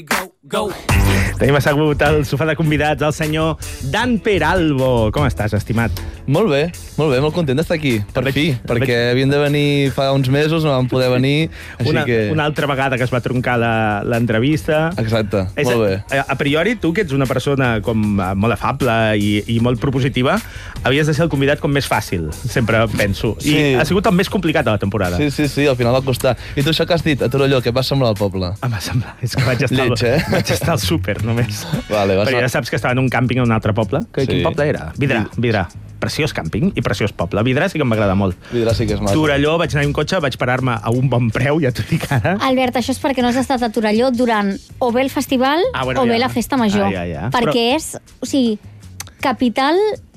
Tenim assegut al sofà de convidats el senyor Dan Peralbo. Com estàs, estimat? Molt bé, molt content d'estar aquí, per fi, perquè havíem de venir fa uns mesos, no vam poder venir, així que... Una altra vegada que es va troncar l'entrevista. Exacte, molt bé. A priori, tu, que ets una persona com molt afable i molt propositiva, havies de ser el convidat com més fàcil, sempre penso. Sí. I ha sigut el més complicat de la temporada. Sí, al final va costar. I tu això que has dit, a Torelló, què va semblar al poble? Em va semblar, és que vaig estar, vaig estar al súper, només. Vale, perquè ja saps que estava en un càmping a un altre poble. Quin poble era? Vidrà. Preciós càmping i preciós poble. Vidrà sí que m'agrada molt. Vidrà sí que és maco. Torelló, vaig anar en cotxe, vaig parar-me a un bon preu, ja t'ho dic ara. Albert, això és perquè no has estat a Torelló durant o bé el festival o bé la festa major. Perquè és, o sigui, capital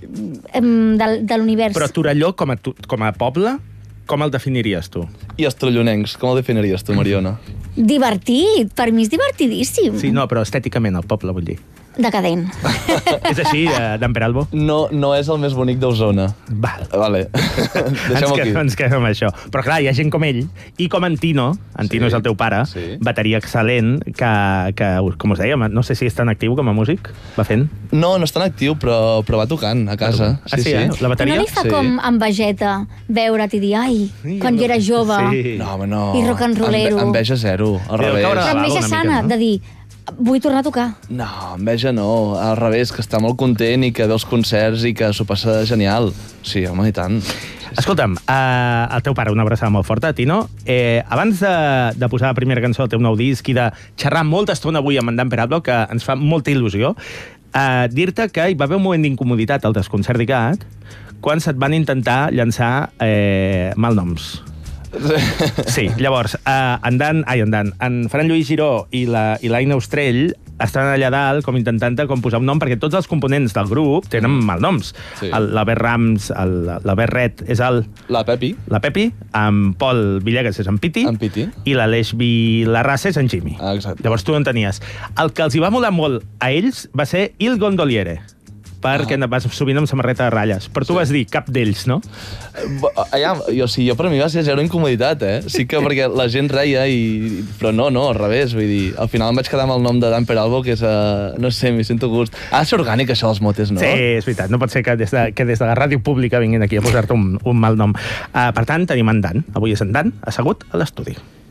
de l'univers. Però Torelló, com a poble, com el definiries tu? I els torellonencs, com el definiries tu, Mariona? Divertit, per mi és divertidíssim. Sí, no, però estèticament el poble, vull dir. Decadent. És així, Dan Peralbo? No és el més bonic d'Osona. Vale. Deixem-ho aquí. Ens quedem amb això. Però clar, hi ha gent com ell, i com en Tino és el teu pare, bateria excel·lent, que, com us deia, no sé si és tan actiu com a músic, va fent. No és tan actiu, però va tocant a casa. Sí. La bateria? No li fa com envejeta veure't i dir, ai, quan jo era jove, no, home, no. I rock and rollero. Enveja zero, al revés. Però enveja sana, de dir, vull tornar a tocar. No, enveja no, al revés, que està molt content i que ve els concerts i que s'ho passa genial. Sí, home, i tant. Escolta'm, el teu pare, una abraçada molt forta, Tino. Abans de posar la primera cançó del teu nou disc i de xerrar molta estona avui amb en Dan Peralbo, que ens fa molta il·lusió, dir-te que hi va haver un moment d'incomoditat al desconcert d'ICAT quan se't van intentar llançar malnoms. Sí, llavors, en Ferran Lluís Giró i l'Aina Ostrell estan allà dalt com intentant posar un nom, perquè tots els components del grup tenen malnoms. L'Albert Rams, l'Albert Ret és la Pepi, en Pol Villegas és en Piti, i l'Aleix Vilarrasa és en Jimmy. Llavors tu no en tenies. El que els hi va molar molt a ells va ser Il Gondoliere, perquè vas sovint amb samarreta de ratlles. Però tu vas dir cap d'ells, no? Jo per mi va ser zero incomoditat, Sí que perquè la gent reia, però no, al revés. Vull dir, al final em vaig quedar amb el nom de Dan Peralbo, que és, no sé, m'hi sento gust. Ha de ser orgànic, això dels motes, no? Sí, és veritat. No pot ser que des de la ràdio pública vinguin aquí a posar-te un mal nom. Per tant, tenim en Dan. Avui és en Dan, assegut a l'estudi.